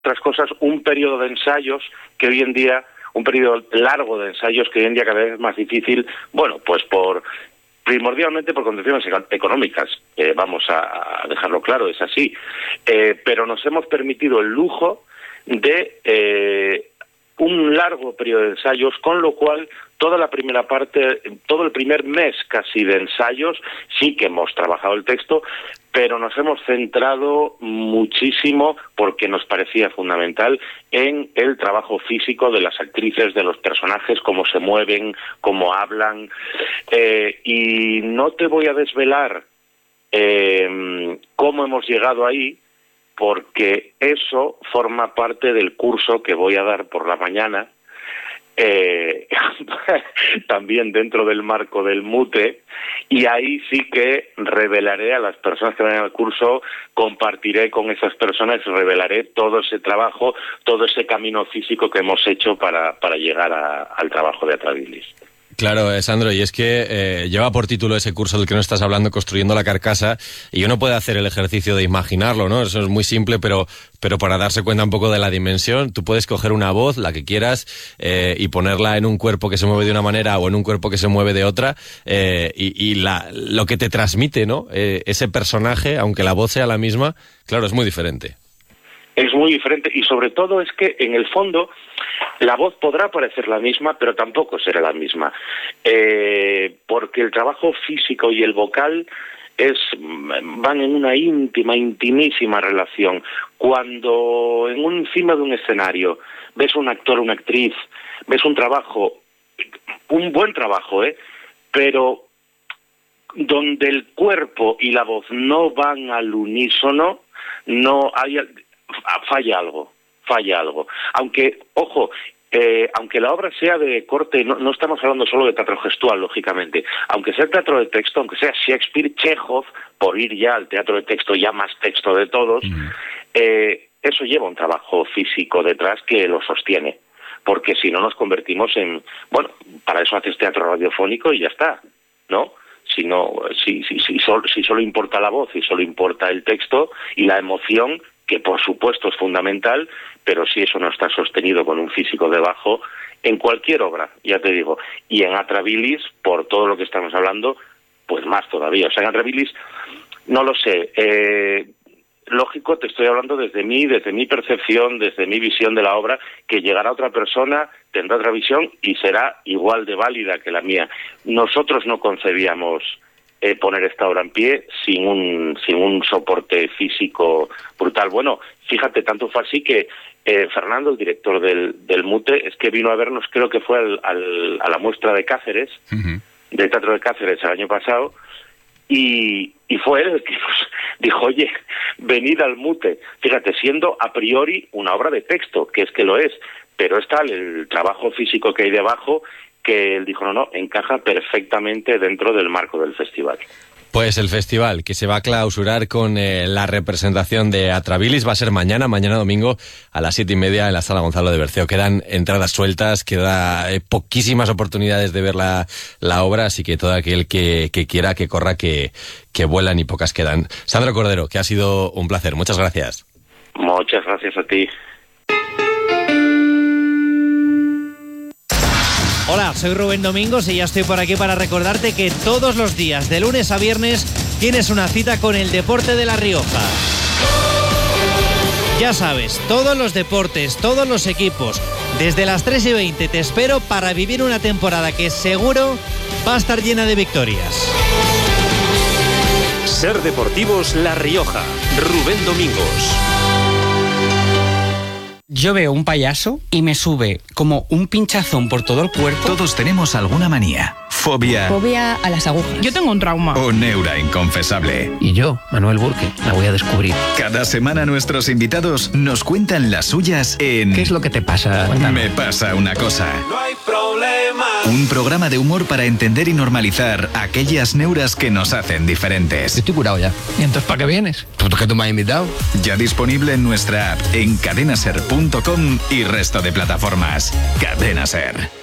otras cosas, un periodo de ensayos que hoy en día, un periodo largo de ensayos que hoy en día cada vez es más difícil, bueno, pues primordialmente por condiciones económicas, vamos a dejarlo claro, es así, pero nos hemos permitido el lujo de un largo periodo de ensayos, con lo cual toda la primera parte, todo el primer mes casi de ensayos, sí que hemos trabajado el texto, pero nos hemos centrado muchísimo, porque nos parecía fundamental, en el trabajo físico de las actrices, de los personajes, cómo se mueven, cómo hablan, y no te voy a desvelar cómo hemos llegado ahí, porque eso forma parte del curso que voy a dar por la mañana, también dentro del marco del MUTE, y ahí sí que revelaré a las personas que vayan al curso, compartiré con esas personas, revelaré todo ese trabajo, todo ese camino físico que hemos hecho para llegar al trabajo de Atrabilis. Claro, Sandro, y es que lleva por título ese curso del que nos estás hablando, Construyendo la Carcasa, y uno puede hacer el ejercicio de imaginarlo, ¿no? Eso es muy simple, pero para darse cuenta un poco de la dimensión, tú puedes coger una voz, la que quieras, y ponerla en un cuerpo que se mueve de una manera o en un cuerpo que se mueve de otra, y lo que te transmite, ¿no? Ese personaje, aunque la voz sea la misma, claro, es muy diferente. Es muy diferente, y sobre todo es que en el fondo la voz podrá parecer la misma, pero tampoco será la misma, porque el trabajo físico y el vocal van en una intimísima relación. Cuando encima de un escenario ves un actor, una actriz, ves un buen trabajo, pero donde el cuerpo y la voz no van al unísono, falla algo. Aunque, ojo, aunque la obra sea de corte, no estamos hablando solo de teatro gestual, lógicamente, aunque sea teatro de texto, aunque sea Shakespeare, Chekhov, por ir ya al teatro de texto, ya más texto de todos, eso lleva un trabajo físico detrás que lo sostiene, porque si no nos convertimos en, bueno, para eso haces teatro radiofónico y ya está, ¿no? Si solo importa la voz y solo importa el texto y la emoción, que por supuesto es fundamental, pero si eso no está sostenido con un físico debajo, en cualquier obra, ya te digo, y en Atrabilis, por todo lo que estamos hablando, pues más todavía. O sea, en Atrabilis, no lo sé, lógico, te estoy hablando desde mi percepción, desde mi visión de la obra, que llegará otra persona, tendrá otra visión y será igual de válida que la mía. Nosotros no concebíamos poner esta obra en pie sin un soporte físico brutal. Bueno, fíjate, tanto fue así que Fernando, el director del MUTE, es que vino a vernos, creo que fue a la muestra de Cáceres, del Teatro de Cáceres el año pasado, y fue él el que nos dijo, oye, venid al MUTE. Fíjate, siendo a priori una obra de texto, que es que lo es, pero está el trabajo físico que hay debajo, que él dijo, no, encaja perfectamente dentro del marco del festival. Pues el festival, que se va a clausurar con la representación de Atrabilis, va a ser mañana domingo, a las 7:30 en la Sala Gonzalo de Berceo. Quedan entradas sueltas, queda poquísimas oportunidades de ver la obra, así que todo aquel que quiera, que corra, que vuelan y pocas quedan. Sandro Cordero, que ha sido un placer. Muchas gracias. Muchas gracias a ti. Hola, soy Rubén Domingos y ya estoy por aquí para recordarte que todos los días, de lunes a viernes, tienes una cita con el deporte de La Rioja. Ya sabes, todos los deportes, todos los equipos, desde las 3:20 te espero para vivir una temporada que seguro va a estar llena de victorias. Ser Deportivos La Rioja, Rubén Domingos. Yo veo un payaso y me sube como un pinchazón por todo el cuerpo. Todos tenemos alguna manía, fobia a las agujas. Yo tengo un trauma. O neura inconfesable. Y yo, Manuel Burke, la voy a descubrir. Cada semana nuestros invitados nos cuentan las suyas en... ¿Qué es lo que te pasa? Me pasa una cosa. No hay problema. Un programa de humor para entender y normalizar aquellas neuras que nos hacen diferentes. Yo estoy curado ya. ¿Y entonces para qué vienes? ¿Por qué tú me has invitado? Ya disponible en nuestra app, en cadenaser.com y resto de plataformas. Cadena Ser.